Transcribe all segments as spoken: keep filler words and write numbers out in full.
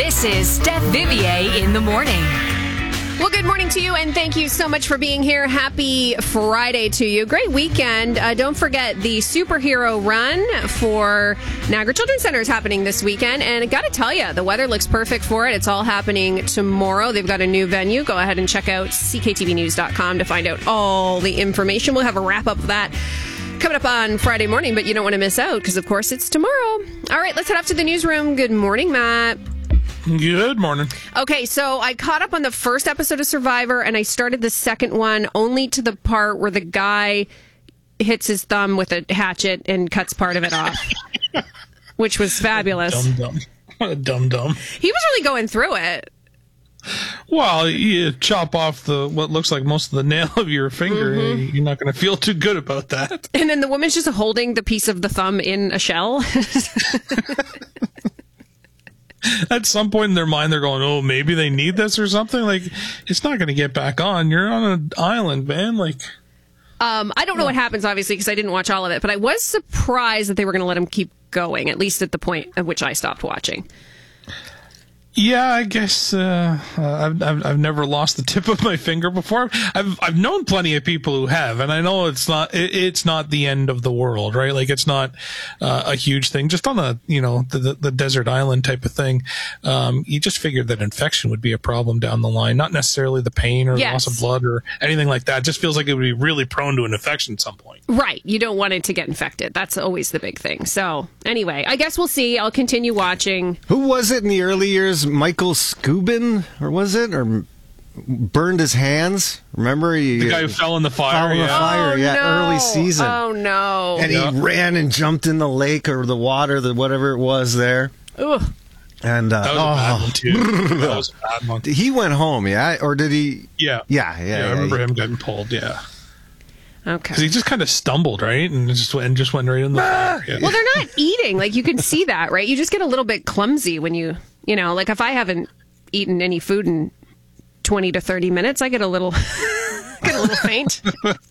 This is Steph Vivier in the morning. Well, good morning to you, and thank you so much for being here. Happy Friday to you. Great weekend. Uh, don't forget the superhero run for Niagara Children's Center is happening this weekend, and I got to tell you, the weather looks perfect for it. It's all happening tomorrow. They've got a new venue. Go ahead and check out c k t v news dot com to find out all the information. We'll have a wrap-up of that coming up on Friday morning, but you don't want to miss out because, of course, it's tomorrow. All right, let's head off to the newsroom. Good morning, Matt. Good morning. Okay, so I caught up on the first episode of Survivor, and I started the second one only to the part where the guy hits his thumb with a hatchet and cuts part of it off, which was fabulous. Dumb dumb. What a dumb dumb. He was really going through it. Well, you chop off the what looks like most of the nail of your finger, Mm-hmm. you're not going to feel too good about that. And then the woman's just holding the piece of the thumb in a shell. At some point in their mind, they're going, oh, maybe they need this or something. Like, it's not going to get back on. You're on an island, man. Like, Um, I don't know what happens, obviously, because I didn't watch all of it, but I was surprised that they were going to let him keep going, at least at the point at which I stopped watching. yeah, I guess uh, I've, I've I've never lost the tip of my finger before. I've I've known plenty of people who have, and I know it's not it, it's not the end of the world, right? Like it's not uh, a huge thing. Just on a you know the, the the desert island type of thing, um, you just figured that infection would be a problem down the line, not necessarily the pain or Yes. loss of blood or anything like that. It just feels like it would be really prone to an infection at some point. Right. You don't want it to get infected. That's always the big thing. So, anyway, I guess we'll see. I'll continue watching. Who was it in the early years? Michael Scubin, or was it? Or burned his hands? Remember? He, The guy who fell in the fire. fell in the yeah. fire, Oh, yeah, no. early season. Oh, no. And Yeah. he ran and jumped in the lake or the water, the whatever it was there. Ugh. And uh, That was a bad oh, one too. That was a bad one. he went home, yeah, or did he? Yeah. Yeah, yeah. Yeah, yeah I remember he- him getting pulled. Yeah, Okay. because he just kind of stumbled, right, and just and just went right in the fire. Yeah. Well, they're not eating. Like, you can see that, right? You just get a little bit clumsy when you, you know, like if I haven't eaten any food in twenty to thirty minutes, I get a little, get a little faint.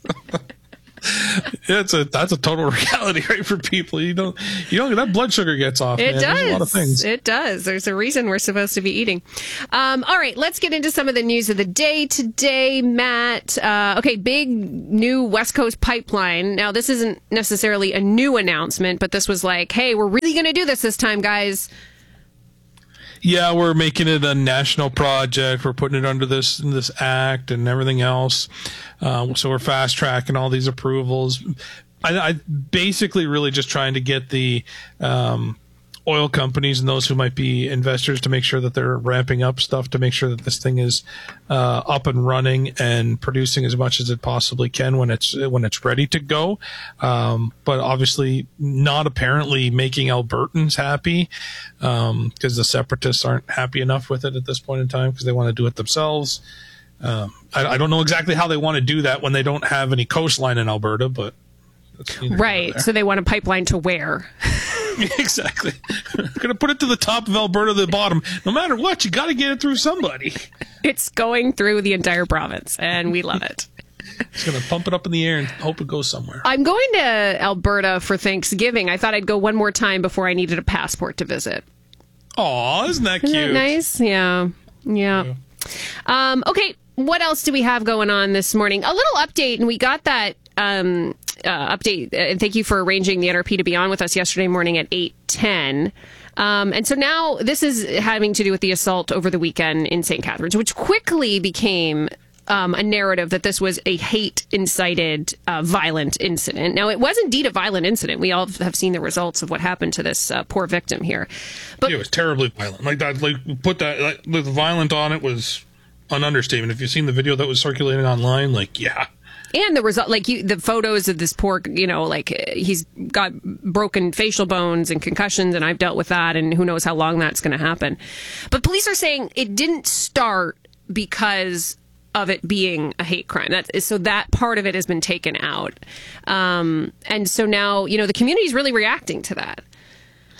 Yeah, it's a that's a total reality, right? For people, you don't you don't that blood sugar gets off. It man. does. There's a lot of things. It does. There's a reason we're supposed to be eating. Um, all right, let's get into some of the news of the day today, Matt. Uh, okay, big new West Coast pipeline. Now, this isn't necessarily a new announcement, but this was like, hey, we're really going to do this this time, guys. Yeah, we're making it a national project. We're putting it under this this act and everything else. Uh, so we're fast tracking all these approvals. I, I basically really just trying to get the um, oil companies and those who might be investors to make sure that they're ramping up stuff to make sure that this thing is uh, up and running and producing as much as it possibly can when it's when it's ready to go. Um, but obviously not apparently making Albertans happy because um, the separatists aren't happy enough with it at this point in time because they want to do it themselves. Um, I, I don't know exactly how they want to do that when they don't have any coastline in Alberta, but that's neither here nor Right. there. So they want a pipeline to where? Exactly. Gonna put it to the top of Alberta, the bottom. No matter what, you got to get it through somebody. It's going through the entire province, and we love it. It's gonna pump it up in the air and hope it goes somewhere. I'm going to Alberta for Thanksgiving. I thought I'd go one more time before I needed a passport to visit. Aw, isn't that cute? Isn't that nice? Yeah. Yeah. Um, okay. What else do we have going on this morning? A little update, and we got that um, uh, update. And thank you for arranging the N R P to be on with us yesterday morning at eight ten. Um, and so now this is having to do with the assault over the weekend in Saint Catharines, which quickly became um, a narrative that this was a hate-incited, uh, violent incident. Now, it was indeed a violent incident. We all have seen the results of what happened to this uh, poor victim here. But Yeah, it was terribly violent. Like that, like put that, like, the violent on it was an understatement. If you've seen the video that was circulating online, like, yeah. And the result, like you, the photos of this poor, you know, like uh, he's got broken facial bones and concussions, and I've dealt with that, and who knows how long that's going to happen. But police are saying it didn't start because of it being a hate crime. That so that part of it has been taken out, um, and so now you know the community is really reacting to that.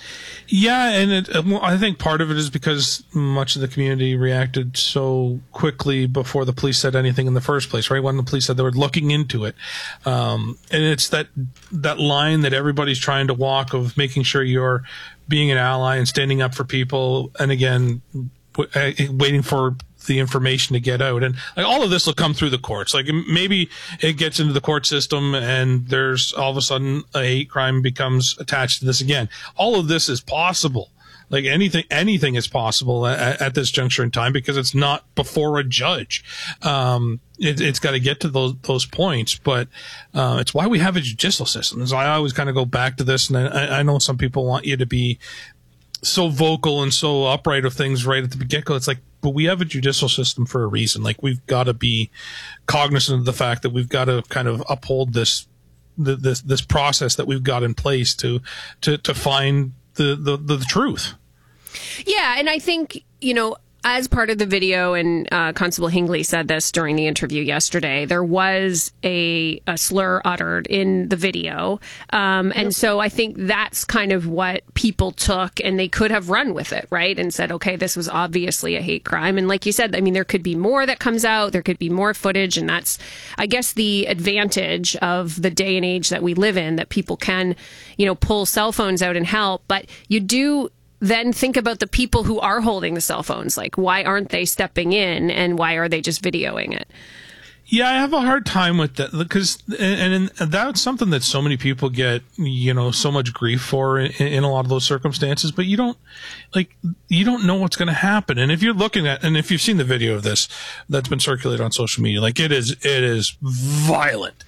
Yeah, and it, well, I think part of it is because much of the community reacted so quickly before the police said anything in the first place, right? When the police said they were looking into it. Um, and it's that that line that everybody's trying to walk of making sure you're being an ally and standing up for people, and again, w- waiting for the information to get out. And like, all of this will come through the courts. Like maybe it gets into the court system and there's all of a sudden a hate crime becomes attached to this again. All of this is possible. Like anything, anything is possible at, at this juncture in time because it's not before a judge. Um, it, it's got to get to those, those points, but, uh, it's why we have a judicial system. So I always kind of go back to this, and I, I know some people want you to be so vocal and so upright of things right at the get-go. It's like, but we have a judicial system for a reason. Like, we've got to be cognizant of the fact that we've got to kind of uphold this, this, this process that we've got in place to, to, to find the, the, the, the truth. Yeah. And I think, you know, as part of the video, and uh, Constable Hingley said this during the interview yesterday, there was a, a slur uttered in the video. Um, and yep. so I think that's kind of what people took, and they could have run with it, right? And said, okay, this was obviously a hate crime. And like you said, I mean, there could be more that comes out. There could be more footage. And that's, I guess, the advantage of the day and age that we live in, that people can, you know, pull cell phones out and help. But you do then think about the people who are holding the cell phones. Like, why aren't they stepping in, and why are they just videoing it? Yeah, I have a hard time with that because, and, and that's something that so many people get, you know, so much grief for in, in a lot of those circumstances. But you don't, like, you don't know what's going to happen. And if you're looking at, and if you've seen the video of this that's been circulated on social media, like, it is, it is violent.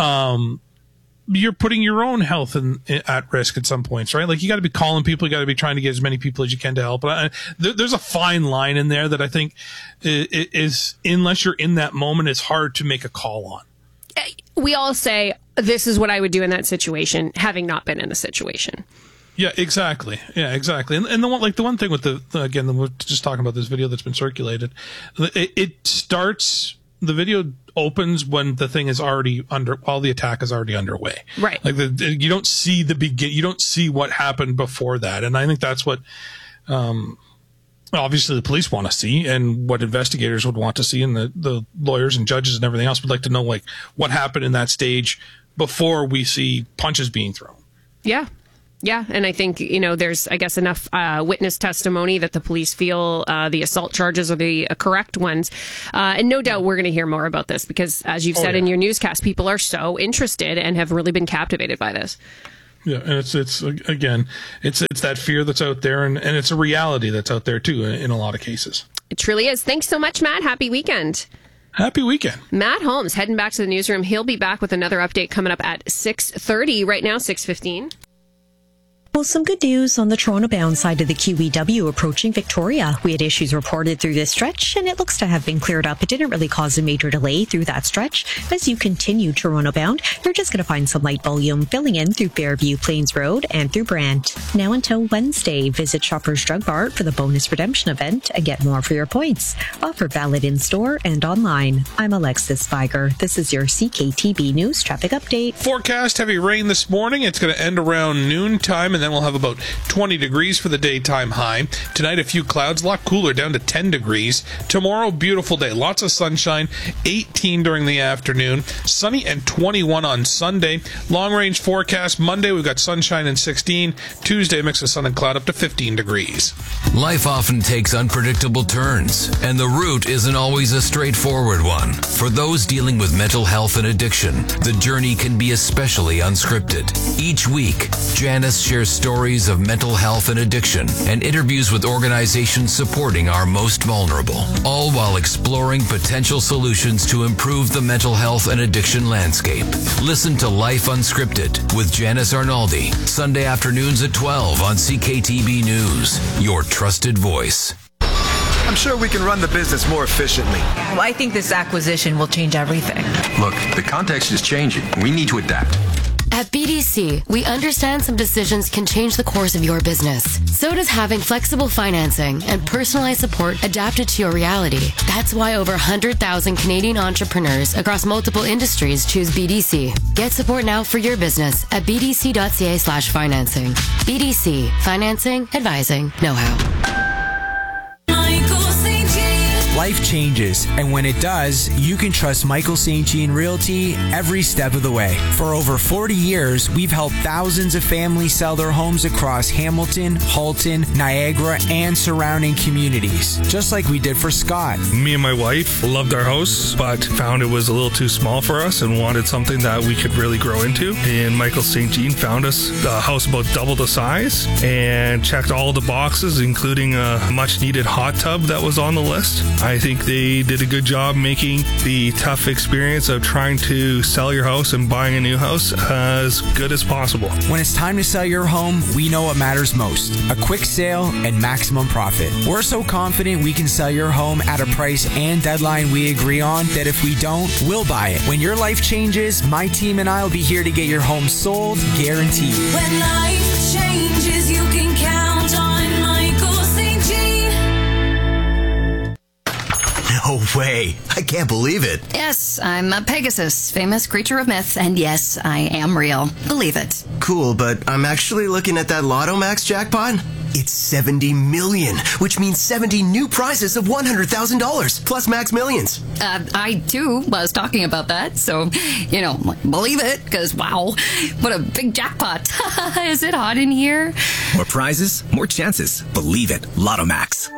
Um, you're putting your own health in, in, at risk at some points, right? Like, you got to be calling people, you got to be trying to get as many people as you can to help. But I, there, there's a fine line in there that I think is, is, unless you're in that moment, it's hard to make a call on. We all say, this is what I would do in that situation, having not been in the situation. Yeah, exactly. Yeah, exactly. And, and the one, like the one thing with the, the again, we're just talking about this video that's been circulated. It, it starts, the video opens when the thing is already under, while the attack is already underway. Right. Like, the, you don't see the begin, you don't see what happened before that. And I think that's what, um, obviously the police want to see, and what investigators would want to see, and the, the lawyers and judges and everything else would like to know, like, what happened in that stage before we see punches being thrown. Yeah. Yeah, and I think, you know, there's, I guess, enough uh, witness testimony that the police feel uh, the assault charges are the uh, correct ones. Uh, and no doubt we're going to hear more about this because, as you've said oh, yeah. in your newscast, people are so interested and have really been captivated by this. Yeah, and it's, it's again, it's it's that fear that's out there, and, and it's a reality that's out there, too, in, in a lot of cases. It truly is. Thanks so much, Matt. Happy weekend. Happy weekend. Matt Holmes heading back to the newsroom. He'll be back with another update coming up at six thirty. Right now, six fifteen. Well, some good news on the Toronto-bound side of the Q E W approaching Victoria. We had issues reported through this stretch, and it looks to have been cleared up. It didn't really cause a major delay through that stretch. As you continue Toronto-bound, you're just going to find some light volume filling in through Fairview Plains Road and through Brant. Now until Wednesday, visit Shoppers Drug Mart for the bonus redemption event and get more for your points. Offer valid in-store and online. I'm Alexis Spiger. This is your C K T B News Traffic Update. Forecast heavy rain this morning. It's going to end around noontime, and then we'll have about twenty degrees for the daytime high. Tonight, a few clouds, a lot cooler, down to ten degrees. Tomorrow, beautiful day, lots of sunshine, eighteen during the afternoon, sunny and twenty-one on Sunday. Long range forecast, Monday, we've got sunshine and sixteen. Tuesday, mix of sun and cloud up to fifteen degrees. Life often takes unpredictable turns, and the route isn't always a straightforward one. For those dealing with mental health and addiction, the journey can be especially unscripted. Each week, Janice shares stories of mental health and addiction and interviews with organizations supporting our most vulnerable, all while exploring potential solutions to improve the mental health and addiction landscape. Listen to Life Unscripted with Janice Arnaldi, Sunday afternoons at twelve on C K T B News, your trusted voice. I'm sure we can run the business more efficiently. Well, I think this acquisition will change everything. Look, the context is changing. We need to adapt. At B D C, we understand some decisions can change the course of your business. So does having flexible financing and personalized support adapted to your reality. That's why over one hundred thousand Canadian entrepreneurs across multiple industries choose B D C. Get support now for your business at bdc.ca slash financing. B D C, financing, advising, know-how. Life changes, and when it does, you can trust Michael Saint Jean Realty every step of the way. For over forty years, we've helped thousands of families sell their homes across Hamilton, Halton, Niagara, and surrounding communities, just like we did for Scott. Me and my wife loved our house, but found it was a little too small for us and wanted something that we could really grow into. And Michael Saint Jean found us a house about double the size and checked all the boxes, including a much-needed hot tub that was on the list. I think they did a good job making the tough experience of trying to sell your house and buying a new house as good as possible. When it's time to sell your home, we know what matters most: a quick sale and maximum profit. We're so confident we can sell your home at a price and deadline we agree on that if we don't, we'll buy it. When your life changes, my team and I will be here to get your home sold, guaranteed. When life changes, you can count on Michael Saint Jean. No way. I can't believe it. Yes, I'm a Pegasus, famous creature of myth, and yes, I am real. Believe it. Cool, but I'm actually looking at that Lotto Max jackpot. It's seventy million, which means seventy new prizes of one hundred thousand dollars, plus Max Millions. Uh, I, too, was talking about that, so, you know, believe it, because, wow, what a big jackpot. Is it hot in here? More prizes, more chances. Believe it. Lotto Max.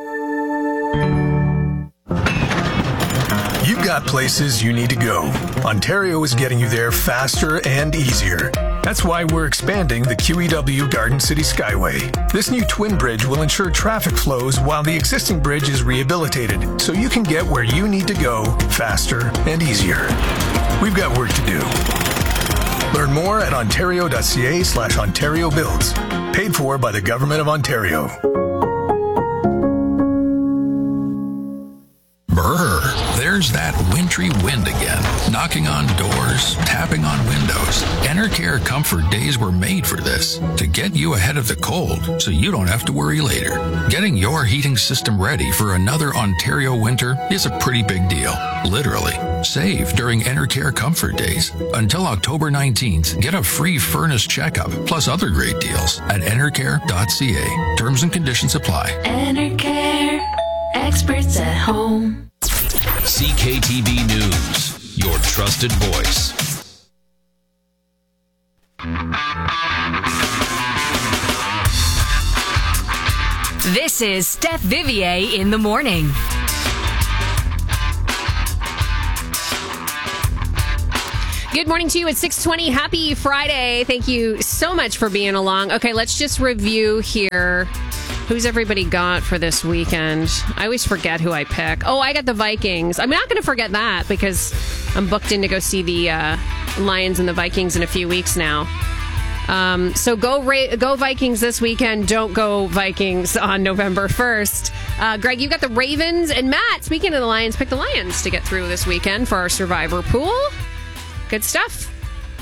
You've got places you need to go. Ontario is getting you there faster and easier. That's why we're expanding the Q E W Garden City Skyway. This new twin bridge will ensure traffic flows while the existing bridge is rehabilitated, so you can get where you need to go faster and easier. We've got work to do. Learn more at ontario.ca slash Ontario Builds. Paid for by the Government of Ontario. Brr, there's that wintry wind again, knocking on doors, tapping on windows. Enercare Comfort Days were made for this, to get you ahead of the cold so you don't have to worry later. Getting your heating system ready for another Ontario winter is a pretty big deal, literally. Save during Enercare Comfort Days. Until October nineteenth, get a free furnace checkup, plus other great deals at enercare dot c a. Terms and conditions apply. Enercare, experts at home. C K T V News, your trusted voice. This is Steph Vivier in the morning. Good morning to you at six twenty. Happy Friday. Thank you so much for being along. Okay, let's just review here. Who's everybody got for this weekend? I always forget who I pick. Oh, I got the Vikings. I'm not going to forget that because I'm booked in to go see the uh, Lions and the Vikings in a few weeks now. Um, so go Ra- go Vikings this weekend. Don't go Vikings on November first. Uh, Greg, you got the Ravens. And Matt, speaking of the Lions, pick the Lions to get through this weekend for our Survivor pool. Good stuff.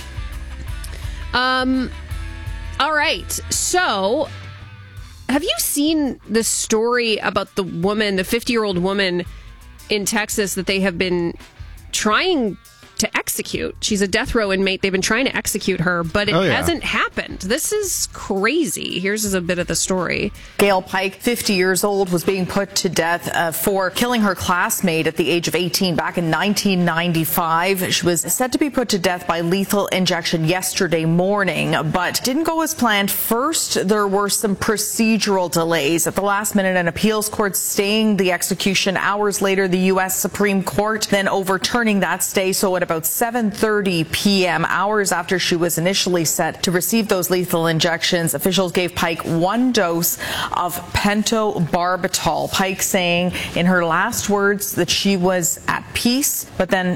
Um. All right. So, have you seen the story about the woman, the fifty-year-old woman in Texas that they have been trying to execute? She's a death row inmate. They've been trying to execute her, but it oh, yeah. hasn't happened. This is crazy. Here's a bit of the story. Gail Pike, fifty years old, was being put to death uh, for killing her classmate at the age of eighteen back in nineteen ninety-five. She was set to be put to death by lethal injection yesterday morning, but didn't go as planned. First, there were some procedural delays. At the last minute, an appeals court staying the execution. Hours later, the U S Supreme Court then overturning that stay. So at about seven thirty p.m., hours after she was initially set to receive those lethal injections, officials gave Pike one dose of pentobarbital. Pike saying in her last words that she was at peace, but then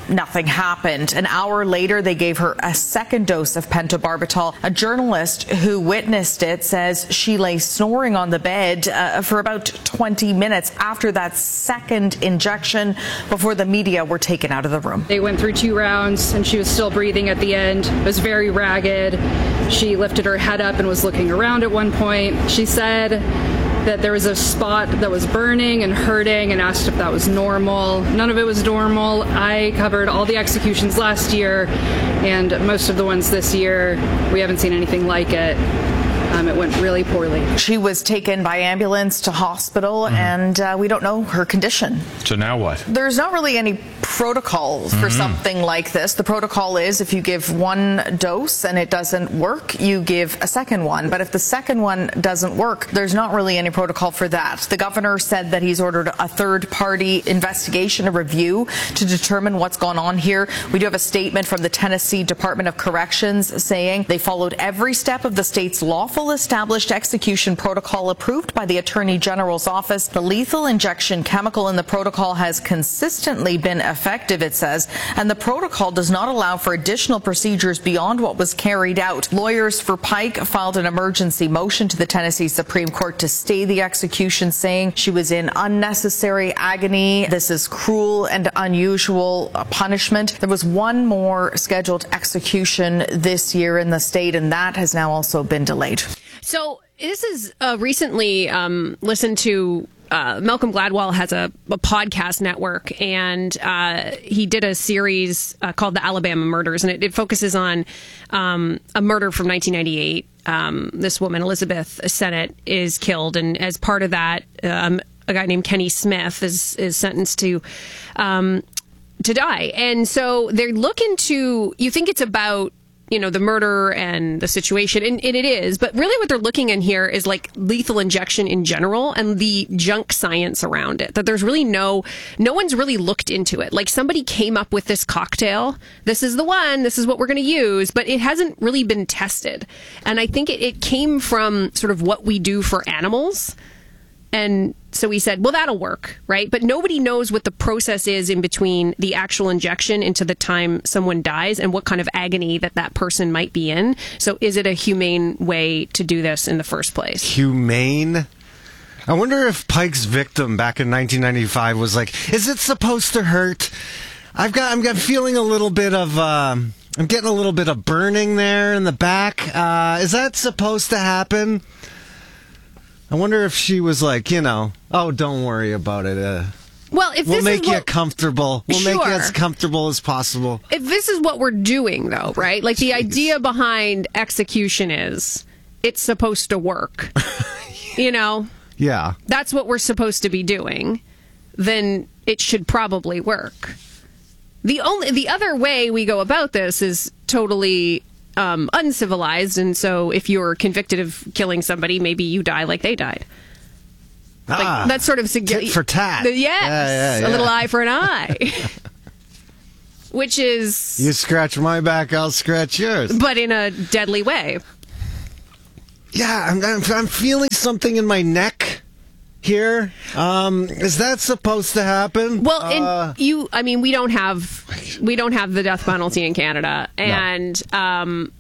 nothing happened. An hour later, they gave her a second dose of pentobarbital. A journalist who witnessed it says she lay snoring on the bed uh, for about twenty minutes after that second injection before the media were taken out of the room. They went through two rounds and she was still breathing at the end. It was very ragged. She lifted her head up and was looking around at one point. She said that there was a spot that was burning and hurting and asked if that was normal. None of it was normal. I covered all the executions last year and most of the ones this year. We haven't seen anything like it. Um, it went really poorly. She was taken by ambulance to hospital, mm-hmm. and uh, we don't know her condition. So now what? There's not really any protocol for mm-hmm. something like this. The protocol is if you give one dose and it doesn't work, you give a second one. But if the second one doesn't work, there's not really any protocol for that. The governor said that he's ordered a third-party investigation, a review, to determine what's gone on here. We do have a statement from the Tennessee Department of Corrections saying they followed every step of the state's lawful established execution protocol approved by the Attorney General's office. The lethal injection chemical in the protocol has consistently been effective, it says, and the protocol does not allow for additional procedures beyond what was carried out. Lawyers for Pike filed an emergency motion to the Tennessee Supreme Court to stay the execution, saying she was in unnecessary agony. This is cruel and unusual punishment. There was one more scheduled execution this year in the state, and that has now also been delayed. So this is uh, recently um, listened to. Uh, Malcolm Gladwell has a, a podcast network, and uh, he did a series uh, called The Alabama Murders, and it, it focuses on um, a murder from nineteen ninety-eight. Um, this woman, Elizabeth Sennett, is killed, and as part of that, um, a guy named Kenny Smith is is sentenced to um, to die. And so they're looking to. You think it's about, you know, the murder and the situation, and, and it is, but really what they're looking in here is like lethal injection in general and the junk science around it, that there's really no, no one's really looked into it. Like somebody came up with this cocktail. This is the one, this is what we're going to use, but it hasn't really been tested. And I think it, it came from sort of what we do for animals. And so we said, well, that'll work, right? But nobody knows what the process is in between the actual injection into the time someone dies and what kind of agony that that person might be in. So is it a humane way to do this in the first place? Humane? I wonder if Pike's victim back in nineteen ninety-five was like, is it supposed to hurt? I've got, I'm got feeling a little bit of, um, I'm getting a little bit of burning there in the back. Uh, is that supposed to happen? I wonder if she was like, you know, oh, don't worry about it. Uh, well, if we'll this make is you what, comfortable. We'll sure. make you as comfortable as possible. If this is what we're doing, though, right? Like the idea behind execution is it's supposed to work. You know? Yeah. That's what we're supposed to be doing. Then it should probably work. The only the other way we go about this is totally Um, uncivilized, and so if you're convicted of killing somebody, maybe you die like they died. Like, ah, that sort of suggests tit for tat. Yes, yeah, yeah, yeah. a little eye for an eye. Which is, you scratch my back, I'll scratch yours, but in a deadly way. Yeah, I'm, I'm, I'm feeling something in my neck here. Um, is that supposed to happen? Well, uh, and you, I mean, we don't have, we don't have the death penalty in Canada. And no. um,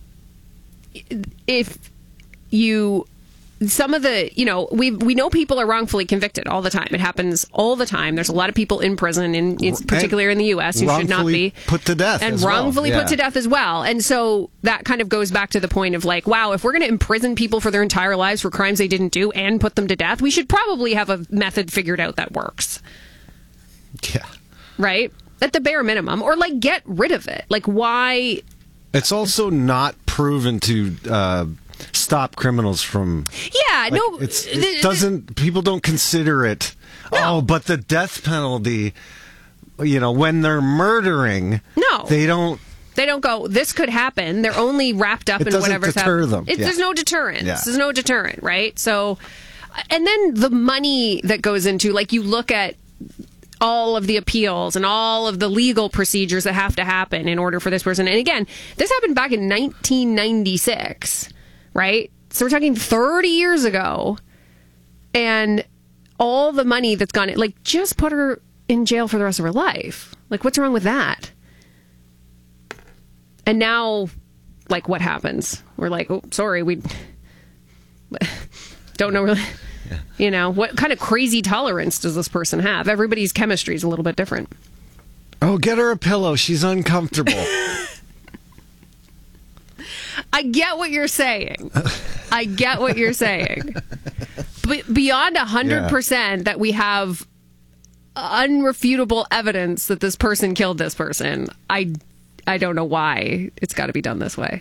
if you, some of the, you know, we we know people are wrongfully convicted all the time. It happens all the time. There's a lot of people in prison, in, in particularly in the U S, who should not be put to death, and as wrongfully well. put yeah. to death as well. And so that kind of goes back to the point of like, wow, if we're going to imprison people for their entire lives for crimes they didn't do and put them to death, we should probably have a method figured out that works. Yeah. Right? At the bare minimum, or like get rid of it. Like, why? It's also not proven to uh, stop criminals from. Yeah, like, no, it's, it th- doesn't. People don't consider it. No. Oh, but the death penalty. You know, when they're murdering, no, they don't. They don't go, this could happen. They're only wrapped up it in whatever's happening. Them. It, yeah. There's no deterrence. Yeah. There's no deterrent, right? So, and then the money that goes into, like, you look at all of the appeals and all of the legal procedures that have to happen in order for this person. And again, this happened back in nineteen ninety-six, right? So we're talking thirty years ago. And all the money that's gone, like, just put her in jail for the rest of her life. Like, what's wrong with that? And now, like, what happens? We're like, oh, sorry, we don't know really. Yeah. You know, what kind of crazy tolerance does this person have? Everybody's chemistry is a little bit different. Oh, get her a pillow. She's uncomfortable. I get what you're saying. I get what you're saying. But beyond one hundred percent yeah. that we have unrefutable evidence that this person killed this person, I, I don't know why it's got to be done this way.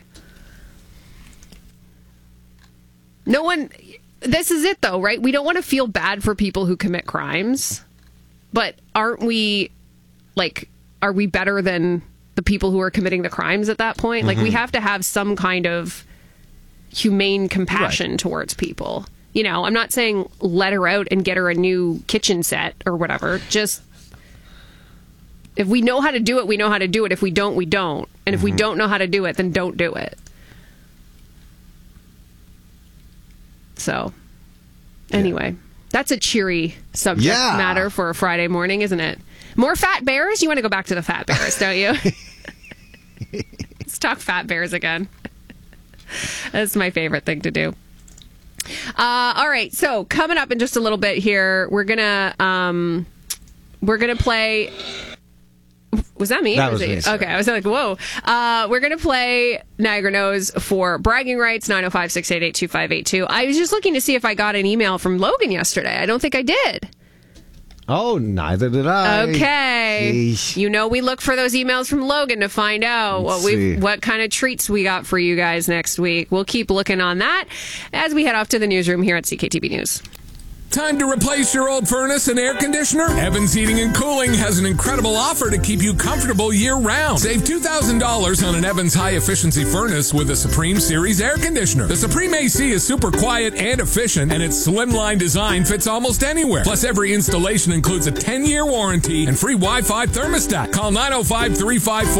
No one... This is it, though, right? We don't want to feel bad for people who commit crimes, but aren't we, like, are we better than the people who are committing the crimes at that point? Mm-hmm. Like, we have to have some kind of humane compassion right. towards people. You know, I'm not saying let her out and get her a new kitchen set or whatever. Just, if we know how to do it, we know how to do it. If we don't, we don't. And if mm-hmm. we don't know how to do it, then don't do it. So, anyway, yeah. that's a cheery subject yeah. matter for a Friday morning, isn't it? More fat bears? You want to go back to the fat bears, don't you? Let's talk fat bears again. That's my favorite thing to do. Uh, all right, so coming up in just a little bit here, we're gonna um, we're gonna play. Was that me? That was, was me. it? Okay, I was like, whoa. Uh, we're going to play Niagara Knows for bragging rights, nine oh five, six eight eight, two five eight two. I was just looking to see if I got an email from Logan yesterday. I don't think I did. Oh, neither did I. Okay. Yeesh. You know, we look for those emails from Logan to find out what we what kind of treats we got for you guys next week. We'll keep looking on that as we head off to the newsroom here at C K T B News. Time to replace your old furnace and air conditioner? Evans Heating and Cooling has an incredible offer to keep you comfortable year-round. Save two thousand dollars on an Evans high-efficiency furnace with a Supreme Series air conditioner. The Supreme A C is super quiet and efficient, and its slimline design fits almost anywhere. Plus, every installation includes a ten-year warranty and free Wi-Fi thermostat. Call nine oh five, three five four